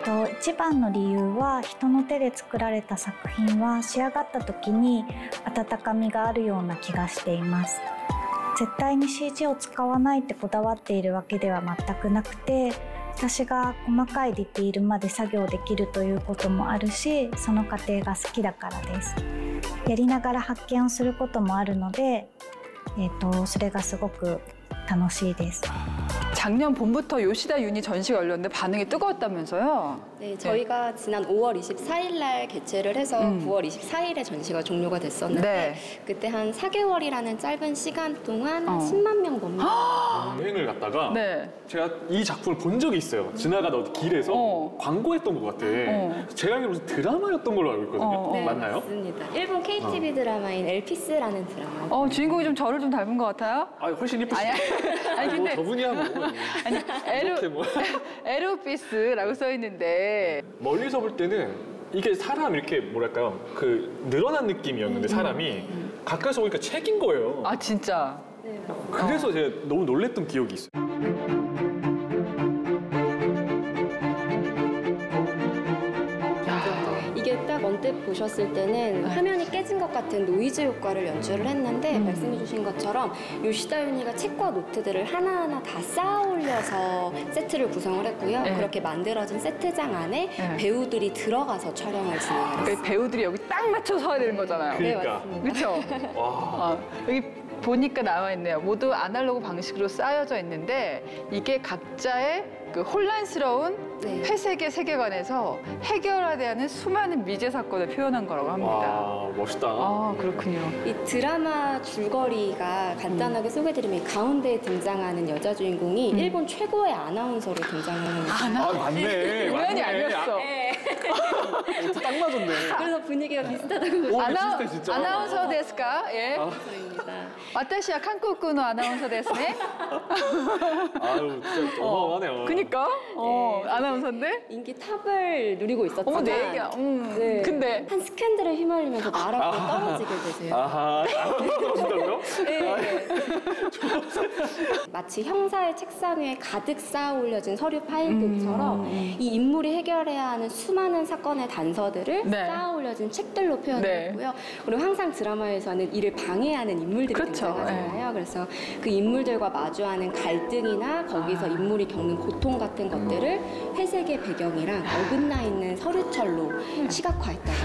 一番の理由は人の手で作られた作品は仕上がった時に温かみがあるような気がしています。絶対に CG を使わないってこだわっているわけでは全くなくて、私が細かいディティールまで作業できるということもあるし、その過程が好きだからです。やりながら発見をすることもあるので、それがすごく楽しいです。 작년 봄부터 요시다 유니 전시가 열렸는데 반응이 뜨거웠다면서요? 네, 저희가 지난 5월 24일 날 개최를 해서 9월 24일에 전시가 종료가 됐었는데 네. 그때 한 4개월이라는 짧은 시간 동안 10만 명 넘는 여행을 갔다가 네. 제가 이 작품을 본 적이 있어요. 지나가다 어디 길에서 광고했던 것 같아. 제가 알기로 무슨 드라마였던 걸로 알고 있거든요. 네, 맞나요? 맞습니다. 일본 KTV 드라마인 엘피스라는 드라마. 주인공이 좀 저를 좀 닮은 것 같아요? 아, 훨씬 이쁘시죠? 아니 근데 저분이야 뭐. 아니 이렇게 뭐. 에로피스라고 써 있는데 멀리서 볼 때는 이게 사람 이렇게 뭐랄까요, 그 늘어난 느낌이었는데 사람이 가까이서 보니까 책인 거예요. 아 진짜. 네. 그래서 제가 너무 놀랬던 기억이 있어요. 이게 딱 언뜻 보셨을 때는 화면이 깨진 것 같은 노이즈 효과를 연출을 했는데 말씀해 주신 것처럼 요시다 유니가 책과 노트들을 하나하나 다 쌓아 올려서 세트를 구성을 했고요. 네. 그렇게 만들어진 세트장 안에 네. 배우들이 들어가서 촬영을 진행을 그 했어요. 배우들이 여기 딱 맞춰 서야 되는 거잖아요. 네, 그러니까. 맞습니다. 그렇죠? 와. 여기 보니까 나와 있네요. 모두 아날로그 방식으로 쌓여져 있는데 이게 각자의 그 혼란스러운 네. 회색의 세계관에서 해결해야 하는 수많은 미제 사건을 표현한 거라고 합니다. 와, 멋있다. 아 그렇군요. 이 드라마 줄거리가 간단하게 소개드리면 가운데에 등장하는 여자 주인공이 일본 최고의 아나운서로 등장을 합니다. 아, 맞네. 우연이 아니었어. 네. 딱 맞았네. 그래서 분위기가 비슷하다고 오, 보시면 비슷해, 진짜. 아나운서 데스까? 예. 됩니다. 와타시와 한국군의 아나운서 데스네. 아유, 진짜 어마어마하네요. 그니까. 네. 아나운서인데. 인기 탑을 누리고 있었지만 어머 내 얘기야. 네. 근데 한 스캔들에 휘말리면서 나락으로 떨어지게 되세요. 아하, 떨어진다고요? 네. 마치 형사의 책상 위에 가득 쌓아 올려진 서류 파일들처럼 이 인물이 해결해야 하는 수많은 사건의 단서들을 네. 쌓아 올려진 책들로 표현을 네. 했고요. 그리고 항상 드라마에서는 이를 방해하는 인물들이 그렇죠. 등장하잖아요. 그래서 그 인물들과 마주하는 갈등이나 거기서 인물이 겪는 고통 같은 것들을 회색의 배경이랑 어긋나 있는 서류철로 시각화했다고